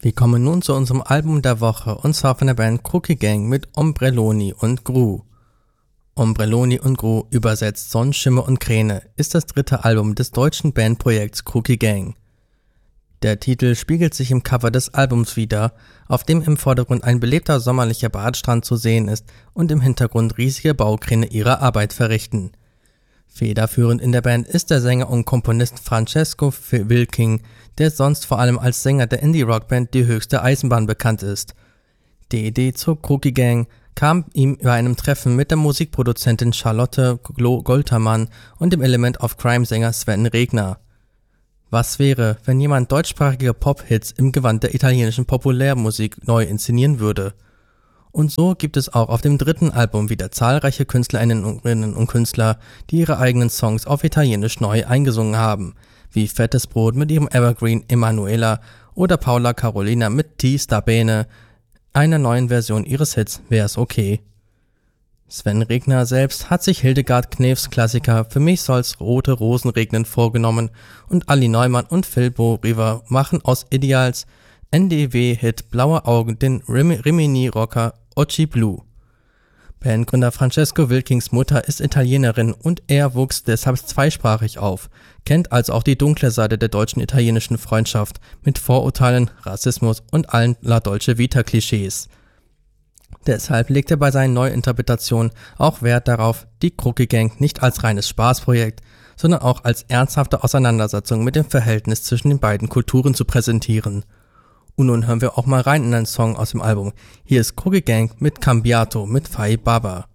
Wir kommen nun zu unserem Album der Woche, und zwar von der Band Crookie Gang mit Ombrelloni und Gru. Ombrelloni und Gru, übersetzt Sonnenschimmer und Kräne, ist das dritte Album des deutschen Bandprojekts Crookie Gang. Der Titel spiegelt sich im Cover des Albums wider, auf dem im Vordergrund ein belebter sommerlicher Badstrand zu sehen ist und im Hintergrund riesige Baukräne ihre Arbeit verrichten. Federführend in der Band ist der Sänger und Komponist Francesco Wilking, der sonst vor allem als Sänger der Indie-Rock-Band Die höchste Eisenbahn bekannt ist. Die Idee zur Crookie Gang kam ihm bei einem Treffen mit der Musikproduzentin Charlotte Goltermann und dem Element of Crime-Sänger Sven Regner. Was wäre, wenn jemand deutschsprachige Pop-Hits im Gewand der italienischen Populärmusik neu inszenieren würde? Und so gibt es auch auf dem dritten Album wieder zahlreiche Künstlerinnen und Künstler, die ihre eigenen Songs auf Italienisch neu eingesungen haben, wie Fettes Brot mit ihrem Evergreen Emanuela oder Paula Carolina mit Ti sta bene, einer neuen Version ihres Hits Wär's okay. Sven Regner selbst hat sich Hildegard Knefs Klassiker Für mich soll's rote Rosen regnen vorgenommen und Ali Neumann und Phil Bo River machen aus Ideals NDW-Hit Blaue Augen den Rimini-Rocker Occhi Blu. Bandgründer Francesco Wilkings Mutter ist Italienerin und er wuchs deshalb zweisprachig auf, kennt also auch die dunkle Seite der deutschen-italienischen Freundschaft mit Vorurteilen, Rassismus und allen La Dolce Vita-Klischees. Deshalb legt er bei seinen Neuinterpretationen auch Wert darauf, die Crookie Gang nicht als reines Spaßprojekt, sondern auch als ernsthafte Auseinandersetzung mit dem Verhältnis zwischen den beiden Kulturen zu präsentieren. Und nun hören wir auch mal rein in einen Song aus dem Album. Hier ist Crookie Gang mit Cambiato mit Fai Baba.